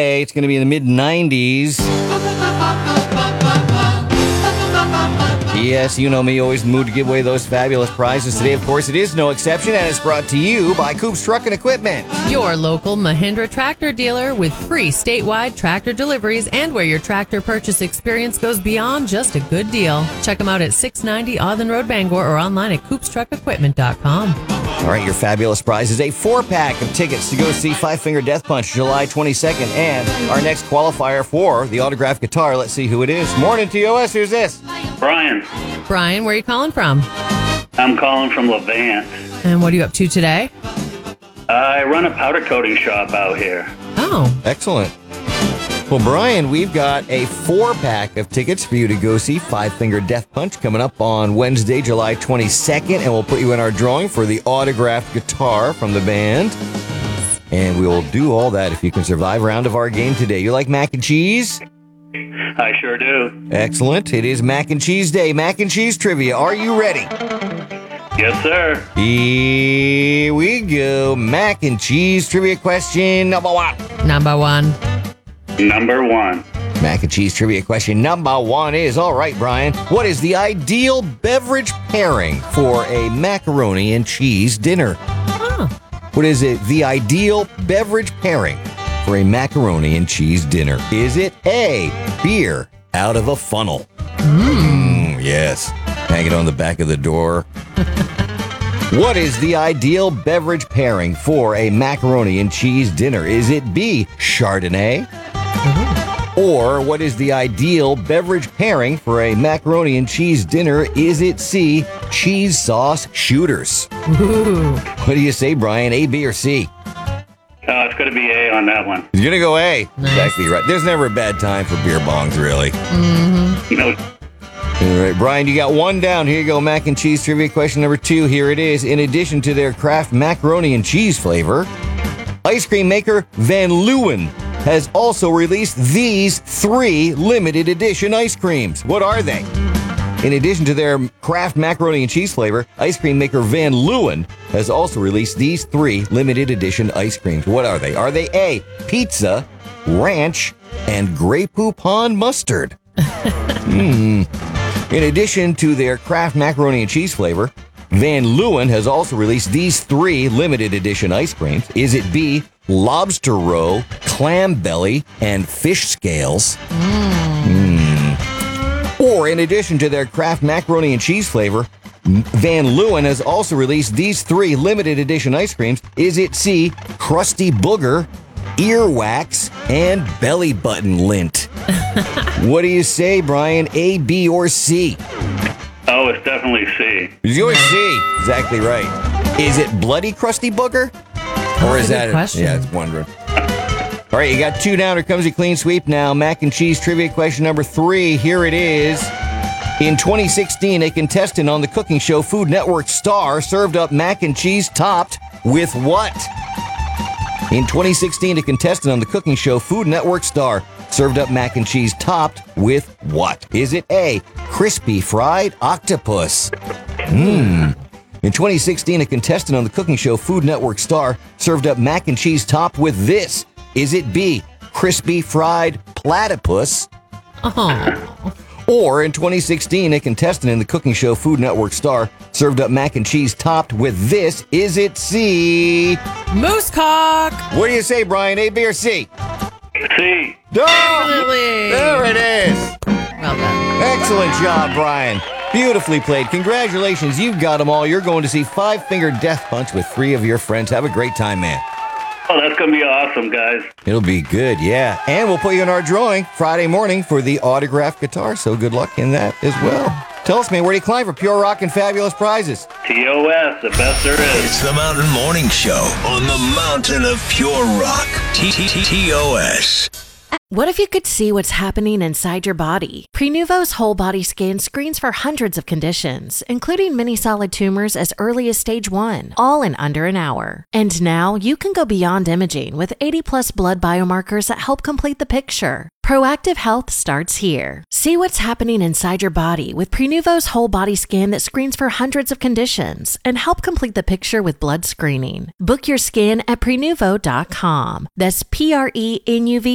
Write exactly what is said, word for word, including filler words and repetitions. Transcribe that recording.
It's going to be in the mid nineties. Yes, you know me, always in the mood to give away those fabulous prizes. Today, of course, it is no exception, and it's brought to you by Coops Truck and Equipment. Your local Mahindra tractor dealer with free statewide tractor deliveries and where your tractor purchase experience goes beyond just a good deal. Check them out at six ninety Authen Road, Bangor, or online at coops truck equipment dot com. All right, your fabulous prize is a four-pack of tickets to go see Five Finger Death Punch July twenty-second. And our next qualifier for the autographed guitar, let's see who it is. Morning, T O S. Who's this? Brian. Brian, where are you calling from? I'm calling from Levant. And what are you up to today? I run a powder coating shop out here. Oh. Excellent. Well, Brian, we've got a four-pack of tickets for you to go see Five Finger Death Punch coming up on Wednesday, July twenty-second, and we'll put you in our drawing for the autographed guitar from the band. And we will do all that if you can survive a round of our game today. You like mac and cheese? I sure do. Excellent. It is mac and cheese day. Mac and cheese trivia. Are you ready? Yes, sir. Here we go. Mac and cheese trivia question number one. Number one. Number one. Mac and cheese trivia question number one is, all right, Brian, what is the ideal beverage pairing for a macaroni and cheese dinner? Oh. What is it? The ideal beverage pairing for a macaroni and cheese dinner? Is it A, beer out of a funnel? Mmm, mm, yes. Hang it on the back of the door. What is the ideal beverage pairing for a macaroni and cheese dinner? Is it B, Chardonnay? Mm-hmm. Or what is the ideal beverage pairing for a macaroni and cheese dinner? Is it C, cheese sauce shooters? Ooh. What do you say, Brian? A, B, or C? Uh, it's going to be A on that one. You're going to go A. Nice. Exactly right. There's never a bad time for beer bongs, really. Mm-hmm. No. All right, Brian, you got one down. Here you go, mac and cheese trivia question number two. Here it is. In addition to their Kraft macaroni and cheese flavor, ice cream maker Van Leeuwen has also released these three limited edition ice creams. What are they? In addition to their Kraft macaroni and cheese flavor, ice cream maker Van Leeuwen has also released these three limited edition ice creams. What are they? Are they A, pizza, ranch, and Grey Poupon mustard? Hmm. In addition to their Kraft macaroni and cheese flavor, Van Leeuwen has also released these three limited edition ice creams. Is it B, lobster roe, clam belly, and fish scales? Mm. Mm. Or in addition to their Kraft macaroni and cheese flavor, Van Leeuwen has also released these three limited edition ice creams. Is it C, crusty booger, earwax, and belly button lint? What do you say, Brian? A, B, or C? Oh, it's definitely C. Yours C. Exactly right. Is it bloody crusty booger? Or is That's a that good question. Yeah, it's wondering. All right, you got two down. Here comes your clean sweep now. Mac and cheese trivia question number three. Here it is. In twenty sixteen, a contestant on the cooking show Food Network Star served up mac and cheese topped with what? In twenty sixteen, a contestant on the cooking show Food Network Star served up mac and cheese topped with what? Is it A, crispy fried octopus? Mmm. In twenty sixteen, a contestant on the cooking show Food Network Star served up mac and cheese topped with this. Is it B, crispy fried platypus? Oh. Or in twenty sixteen, a contestant in the cooking show Food Network Star served up mac and cheese topped with this. Is it C, Moose cock. what do you say, Brian? A, B, or C? C. No! Definitely. There it is. Well done. Excellent job, Brian. Beautifully played. Congratulations. You've got them all. You're going to see Five Finger Death Punch with three of your friends. Have a great time, man. Oh, that's going to be awesome, guys. It'll be good, yeah. And we'll put you in our drawing Friday morning for the autographed guitar, so good luck in that as well. Tell us, man, where do you climb for pure rock and fabulous prizes? T O S, the best there is. It's the Mountain Morning Show on the Mountain of Pure Rock. T T T O S. What if you could see what's happening inside your body? Prenuvo's whole body scan screens for hundreds of conditions, including many solid tumors as early as stage one, all in under an hour. And now you can go beyond imaging with eighty plus blood biomarkers that help complete the picture. Proactive health starts here. See what's happening inside your body with Prenuvo's whole body scan that screens for hundreds of conditions and help complete the picture with blood screening. Book your scan at prenuvo dot com. That's P R E N U V